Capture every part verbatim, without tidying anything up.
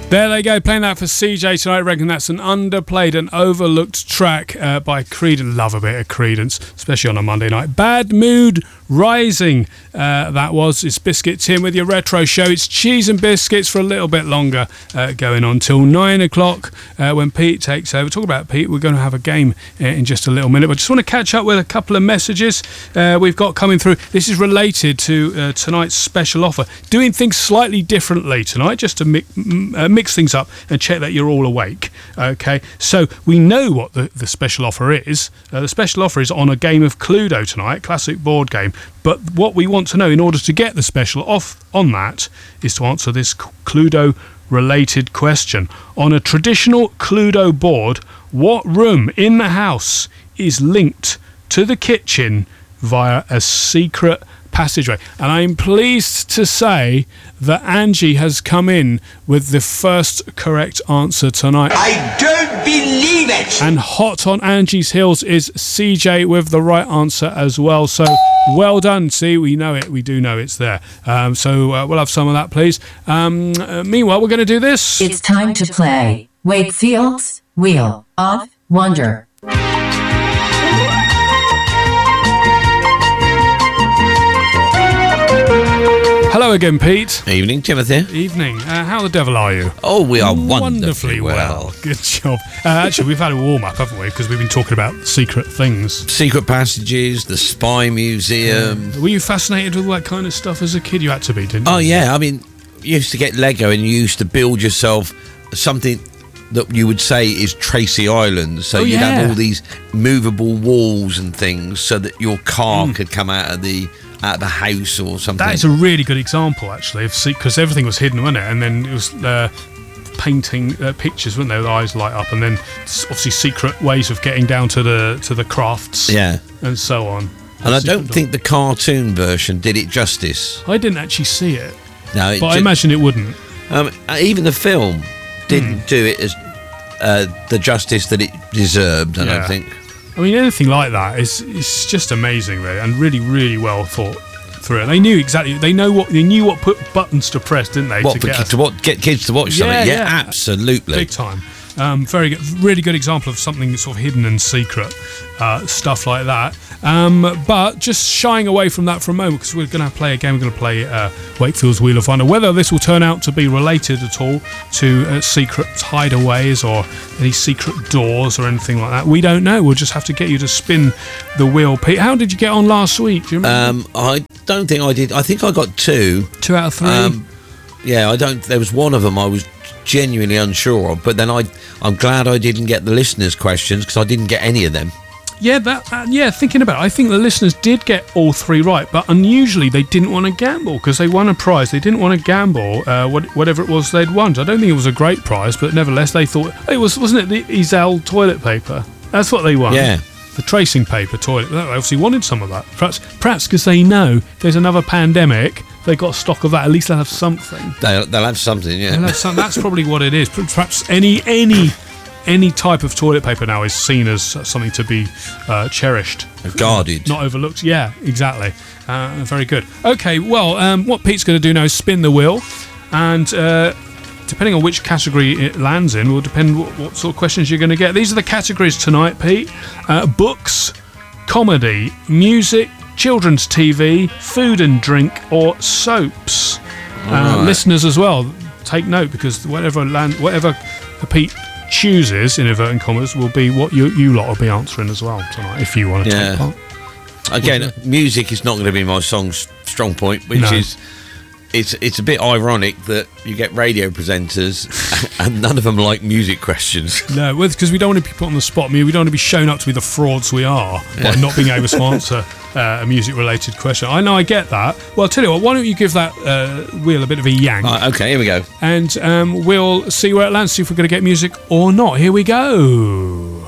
There they go, playing that for C J tonight. I reckon that's an underplayed and overlooked track uh, by Creedence. Love a bit of Creedence, especially on a Monday night. Bad Mood Rising, uh, that was. It's Biscuit Tim with your retro show. It's Cheese and Biscuits for a little bit longer, uh, going on till nine o'clock uh, when Pete takes over. Talk about Pete, we're going to have a game uh, in just a little minute, but I just want to catch up with a couple of messages uh, we've got coming through. This is related to uh, tonight's special offer. Doing things slightly differently tonight, just to mi- m- uh, mix things up and check that you're all awake. Okay, so we know what the, the special offer is. Uh, the special offer is on a game of Cluedo tonight, classic board game. But what we want to know in order to get the special off on that is to answer this Cluedo related question. On a traditional Cluedo board, what room in the house is linked to the kitchen via a secret passageway? And I'm pleased to say that Angie has come in with the first correct answer tonight. I don't believe it! And hot on Angie's heels is C J with the right answer as well. So well done. See, we know it. We do know it's there. Um, so uh, we'll have some of that, please. Um, uh, meanwhile, we're going to do this. It's time to play Wakefield's Wheel of Wonder. Hello again, Pete. Evening, Timothy. Evening. Uh, how the devil are you? Oh, we are wonderfully, wonderfully well. well. Good job. Uh, actually, we've had a warm-up, haven't we? Because we've been talking about secret things. Secret passages, the Spy Museum. Uh, were you fascinated with that kind of stuff as a kid? You had to be, didn't you? Oh, yeah. I mean, you used to get Lego and you used to build yourself something that you would say is Tracy Island. So oh, you'd yeah. have all these movable walls and things so that your car mm. could come out of the... out of the house or something. That is a really good example, actually, of because everything was hidden, wasn't it? And then it was uh, painting uh, pictures, weren't they? The eyes light up, and then obviously secret ways of getting down to the to the crafts, yeah, and so on. And I don't think the cartoon version did it justice. I didn't actually see it, no, it but ju- I imagine it wouldn't. Um, even the film didn't mm. do it as uh, the justice that it deserved. I yeah. don't think. I mean, anything like that is it's just amazing, really, and really, really well thought through. And they knew exactly. They know what they knew what put buttons to press, didn't they? What to for get kids, to what get kids to watch something? Yeah, Yeah, yeah. absolutely, big time. Um, very good, really good example of something sort of hidden and secret, uh, stuff like that. Um, but just shying away from that for a moment, because we're going to play a game. We're going to play uh, Wakefield's Wheel of Wonder. Whether this will turn out to be related at all to uh, secret hideaways or any secret doors or anything like that, we don't know. We'll just have to get you to spin the wheel. Pete, how did you get on last week? Do you remember? Um, I don't think I did. I think I got two. Two out of three. Um, yeah, I don't. There was one of them I was genuinely unsure of, but then I, I'm glad I didn't get the listeners' questions because I didn't get any of them. Yeah, that. Uh, yeah, thinking about it, I think the listeners did get all three right, but unusually they didn't want to gamble because they won a prize. They didn't want to gamble uh, what, whatever it was they'd won. I don't think it was a great prize, but nevertheless they thought it was, wasn't it the Ezell toilet paper? That's what they won. Yeah. The tracing paper toilet. They obviously wanted some of that. Perhaps, perhaps because they know there's another pandemic, they got stock of that. At least they'll have something. They'll, they'll have something, yeah. They'll have some, that's probably what it is. Perhaps any any any type of toilet paper now is seen as something to be uh, cherished, guarded, not overlooked. Yeah, exactly. Uh, very good. Okay, well, um, what Pete's going to do now is spin the wheel, and uh, depending on which category it lands in will depend what, what sort of questions you're going to get. These are the categories tonight, Pete. Uh, books, comedy, music, children's T V, food and drink, or soaps. Uh, right. Listeners as well, take note, because whatever land, whatever Pete chooses, in inverted commas, will be what you, you lot will be answering as well tonight, if you want to yeah. take part. Again, music is not going to be my song's strong point, which no. is... It's it's a bit ironic that you get radio presenters and none of them like music questions. No, because we don't want to be put on the spot. I mean, we don't want to be shown up to be the frauds we are by yeah. not being able to answer uh, a music-related question. I know, I get that. Well, I'll tell you what, why don't you give that uh, wheel a bit of a yank? Right, okay, here we go. And um, we'll see where it lands, see if we're going to get music or not. Here we go.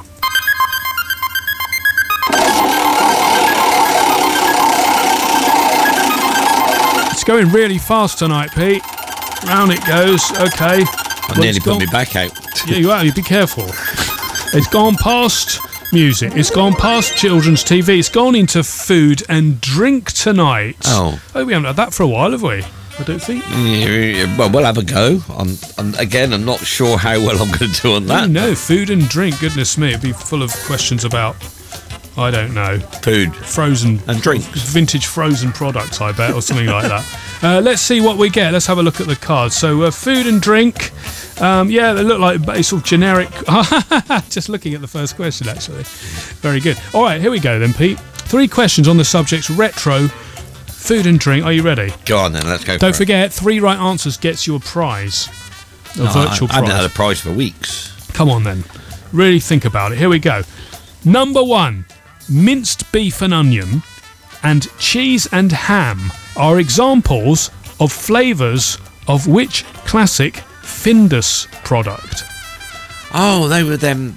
Going really fast tonight, Pete. Round it goes. Okay. I well, nearly put me back out. Yeah, you are. You be careful. It's gone past music. It's gone past children's T V. It's gone into food and drink tonight. Oh. Oh, we haven't had that for a while, have we? I don't think. Yeah, well, we'll have a go. I'm, I'm again. I'm not sure how well I'm going to do on that. Oh, no, food and drink. Goodness me, it'd be full of questions about. I don't know. Food, frozen and drinks, vintage frozen products. I bet, or something like that. Uh, let's see what we get. Let's have a look at the cards. So, uh, food and drink. Um, yeah, they look like it's sort of generic. Just looking at the first question, actually. Very good. All right, here we go then, Pete. Three questions on the subjects retro, food and drink. Are you ready? Go on then, let's go. Don't for forget, it. three right answers gets you a prize. A no, virtual I, I prize. haven't had a prize for weeks. Come on then. Really think about it. Here we go. Number one, minced beef and onion and cheese and ham are examples of flavours of which classic Findus product? Oh, they were them.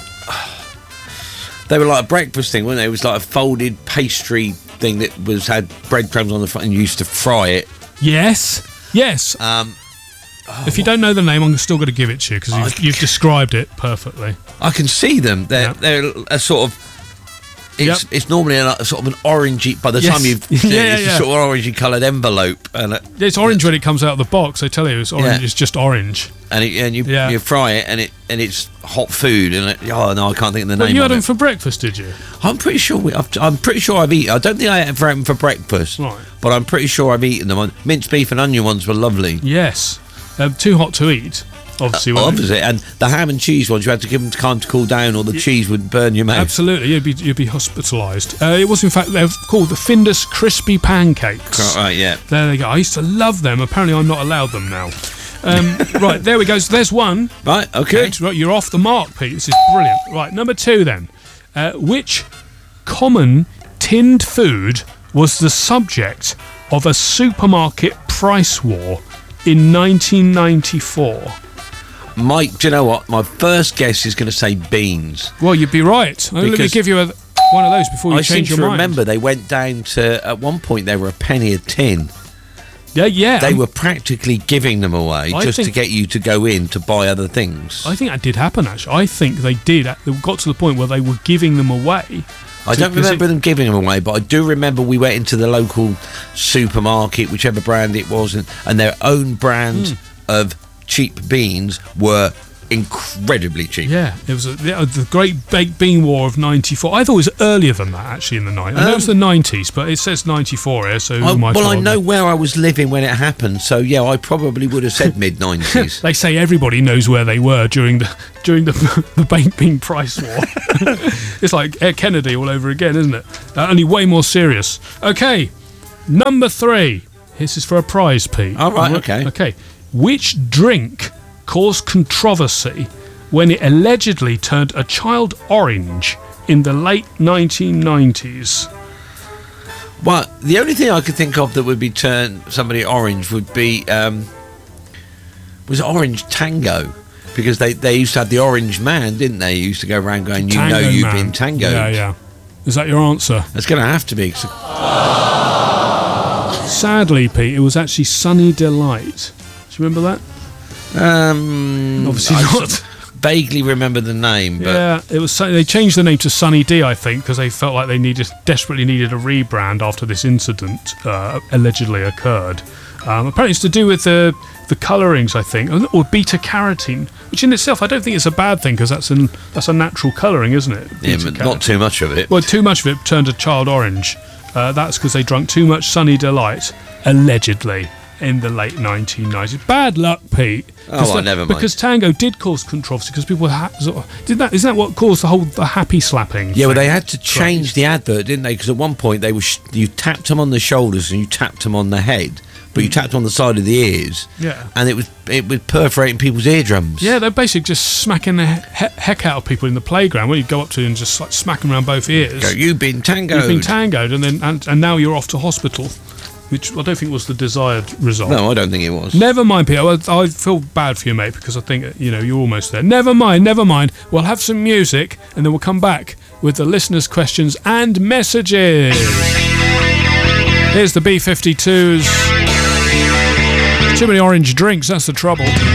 They were like a breakfast thing, weren't they? It was like a folded pastry thing that was had breadcrumbs on the front, and you used to fry it. Yes, yes. Um, oh, if you don't know the name, I'm still going to give it to you because you've, you've described it perfectly. I can see them. They're Yep. they're a sort of. It's Yep. it's normally a, a sort of an orangey. By the Yes. time you've, Yeah, it's yeah, a yeah. sort of orangey coloured envelope, and it, It's orange when it comes out of the box. I tell you, it's orange. Yeah. It's just orange. and it, and you Yeah. you fry it, and it and it's hot food, and it, oh no, I can't think of the Well, name you of had them it. for breakfast, did you? I'm pretty sure we, I've, I'm pretty sure I've eaten. I don't think I ever had them for breakfast, Right. but I'm pretty sure I've eaten them. Minced beef and onion ones were lovely. Yes. Um, too hot to eat, obviously. Uh, weren't they? obviously, and the ham and cheese ones, you had to give them time to cool down, or the cheese would burn your mouth. Absolutely, you'd be you'd be hospitalised. Uh, it was in fact they're called the Findus crispy pancakes. Right, yeah. There they go. I used to love them. Apparently, I'm not allowed them now. Um, right, there we go. So there's one. Right, okay. Good. Right, you're off the mark, Pete. This is brilliant. Right, number two then. Uh, which common tinned food was the subject of a supermarket price war in nineteen ninety-four? Mike, do you know what? My first guess is going to say beans. Well, you'd be right. Let me Because give you a, one of those before you I seem change to your mind. remember they went down to, at one point, they were a penny a tin. Yeah, yeah. They um, were practically giving them away I just to think- get you to go in to buy other things. I think that did happen, actually. I think they did. They got to the point where they were giving them away. I to- don't 'cause remember it- them giving them away, but I do remember we went into the local supermarket, whichever brand it was, and, and their own brand Hmm. of cheap beans were incredibly cheap. Yeah, it was a, the, the Great Baked Bean War of ninety-four. I thought it was earlier than that, actually, in the nineties. I know it was the nineties, but it says ninety-four here, so I, who am I well, I to know argue? where I was living when it happened, so yeah, I probably would have said mid nineties. They say everybody knows where they were during the during the, the baked bean price war. It's like Ed Kennedy all over again, isn't it? Uh, only way more serious. Okay, number three. This is for a prize, Pete. All right, okay. Okay. Which drink caused controversy when it allegedly turned a child orange in the late nineteen nineties? Well, the only thing I could think of that would be turn somebody orange would be um, was Orange Tango, because they, they used to have the Orange Man, didn't they? Used to go around going, "You know, Tango you've Man. been tangoed." Yeah, yeah. Is that your answer? It's going to have to be. 'cause- Sadly, Pete, it was actually Sunny Delight. Do you remember that? Um, Obviously I not. s- Vaguely remember the name, but Yeah, it was. They changed the name to Sunny D, I think, because they felt like they needed desperately needed a rebrand after this incident uh, allegedly occurred. Um, apparently, it's to do with the the colourings, I think, or beta carotene, which in itself I don't think it's a bad thing because that's an that's a natural colouring, isn't it? yeah, but not too much of it. Well, too much of it turned a child orange. Uh, that's because they drank too much Sunny Delight, allegedly, in the late nineteen nineties. Bad luck, Pete. Oh, 'Cause well, the- never mind. Because Tango did cause controversy because people ha- sort of, did that. Isn't that what caused the whole the happy slapping? Yeah, well, thing? they had to change the advert, didn't they? Because at one point they were sh- you tapped them on the shoulders and you tapped them on the head, but you tapped them on the side of the ears. Yeah. and it was it was perforating people's eardrums. Yeah, they're basically just smacking the he- heck out of people in the playground. When you go up to and just like smack them around both ears. Go, you've been tangoed. You've been tangoed, and then and, and now you're off to hospital, which I don't think was the desired result. No, I don't think it was. Never mind, Peter. I, I feel bad for you, mate, because I think, you know, you're almost there. Never mind, never mind. We'll have some music, and then we'll come back with the listeners' questions and messages. Here's the B fifty-twos. Too many orange drinks, that's the trouble.